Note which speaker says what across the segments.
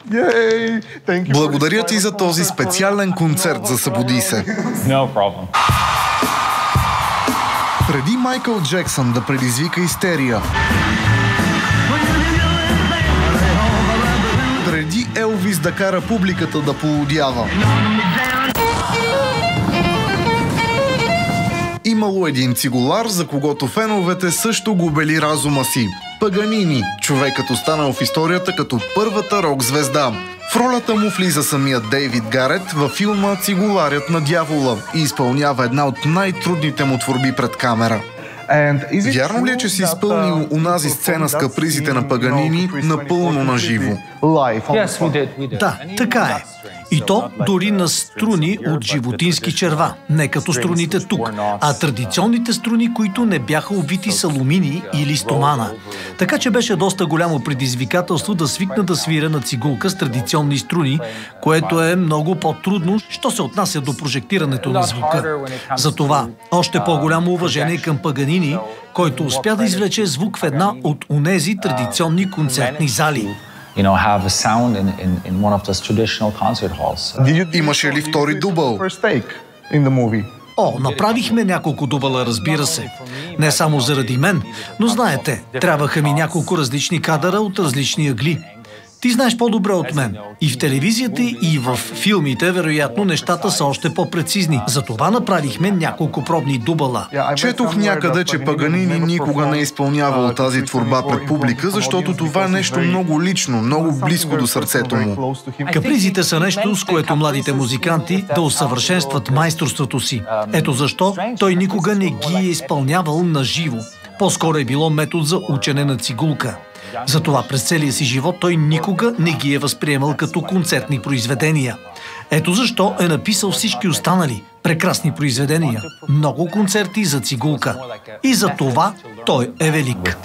Speaker 1: Благодаря ти за този специален концерт за Събуди се. Преди Майкъл Джексън да предизвика истерия, преди Елвис да кара публиката да полудява, имало един цигулар, за когото феновете също губели разума си. Паганини, човекът останал в историята като първата рок-звезда. В ролята му влиза самият Дейвид Гарет във филма «Цигуларят на дявола» и изпълнява една от най-трудните му творби пред камера. Вярно ли е, че си изпълнил унази сцена с капризите на Паганини напълно наживо?
Speaker 2: Да, така е. И то дори на струни от животински черва, не като струните тук, а традиционните струни, които не бяха обвити с алуминий или стомана. Така че беше доста голямо предизвикателство да свикна да свиря на цигулка с традиционни струни, което е много по-трудно, що се отнася до прожектирането на звука. Затова още по-голямо уважение към Паганини, който успя да извлече звук в една от онези традиционни концертни зали.
Speaker 1: Имаше ли втори дубъл?
Speaker 2: Направихме няколко дубъла, разбира се. Не само заради мен, но знаете, трябваха ми няколко различни кадъра от различни ъгли. Ти знаеш по-добре от мен. И в телевизията, и в филмите, вероятно, нещата са още по-прецизни. Затова направихме няколко пробни дубъла.
Speaker 1: Четох някъде, че Паганини никога не е изпълнявал тази творба пред публика, защото това е нещо много лично, много близко до сърцето му.
Speaker 2: Капризите са нещо, с което младите музиканти да усъвършенстват майсторството си. Ето защо той никога не ги е изпълнявал на живо. По-скоро е било метод за учене на цигулка. Затова през целия си живот той никога не ги е възприемал като концертни произведения. Ето защо е написал всички останали прекрасни произведения, много концерти за цигулка. И за това той е велик.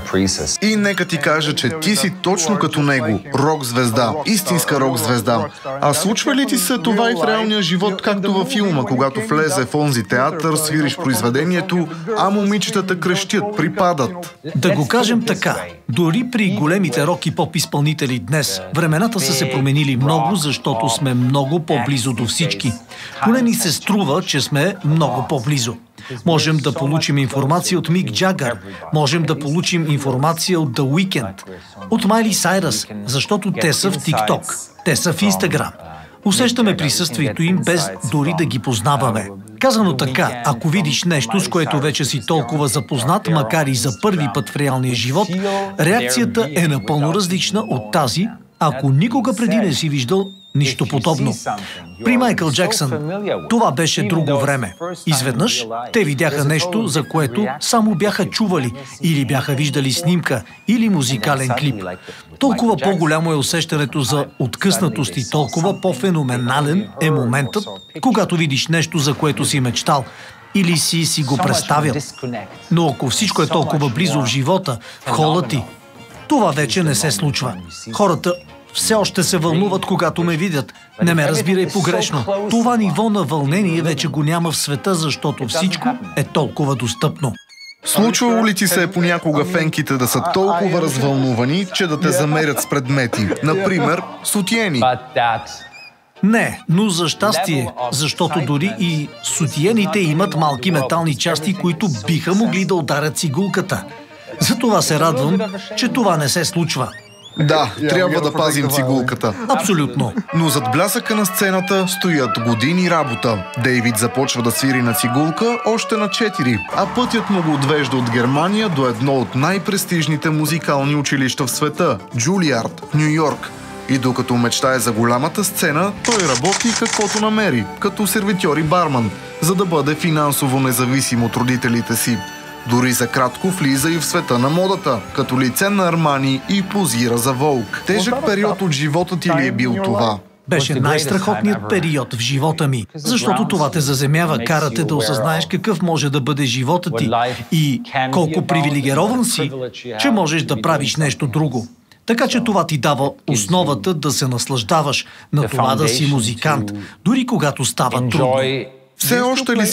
Speaker 1: И нека ти кажа, че ти си точно като него, рок-звезда, истинска рок-звезда. А случва ли ти се това и в реалния живот, както във филма, когато влезе в онзи театър, свириш произведението, а момичетата крещят, припадат?
Speaker 2: Да го кажем така, дори при големите рок и поп изпълнители днес, времената са се променили много, защото сме много по-близо до всички. Поне ни се струва, че сме много по-близо. Можем да получим информация от Мик Джагър, можем да получим информация от The Weeknd, от Майли Сайръс, защото те са в TikTok, те са в Instagram. Усещаме присъствието им без дори да ги познаваме. Казано така, ако видиш нещо, с което вече си толкова запознат, макар и за първи път в реалния живот, реакцията е напълно различна от тази, ако никога преди не си виждал нищо подобно. При Майкъл Джексън това беше друго време. Изведнъж те видяха нещо, за което само бяха чували или бяха виждали снимка или музикален клип. Толкова по-голямо е усещането за откъснатост и толкова по-феноменален е моментът, когато видиш нещо, за което си мечтал или си го представял. Но ако всичко е толкова близо в живота, в хола ти, това вече не се случва. Хората все още се вълнуват, когато ме видят. Не ме разбирай погрешно. Това ниво на вълнение вече го няма в света, защото всичко е толкова достъпно.
Speaker 1: Случвало ли ти се понякога фенките да са толкова развълнувани, че да те замерят с предмети? Например, сутиени.
Speaker 2: Не, но за щастие, защото дори и сутиените имат малки метални части, които биха могли да ударят цигулката. Затова се радвам, че това не се случва.
Speaker 1: Да, трябва да пазим цигулката.
Speaker 2: Абсолютно.
Speaker 1: Но зад блясъка на сцената стоят години работа. Дейвид започва да свири на цигулка още на 4, а пътят му го отвежда от Германия до едно от най-престижните музикални училища в света – Джулиард, в Ню-Йорк. И докато мечтае за голямата сцена, той работи каквото намери, като сервитьор и барман, за да бъде финансово независим от родителите си. Дори за кратко влиза и в света на модата, като лице на Армани и позира за Vogue. Тежък период от живота ти ли е бил това?
Speaker 2: Беше най-страхотният период в живота ми, защото това те заземява, карате да осъзнаеш какъв може да бъде живота ти и колко привилегирован си, че можеш да правиш нещо друго. Така че това ти дава основата да се наслаждаваш на това да си музикант, дори когато става трудно.
Speaker 1: Все още ли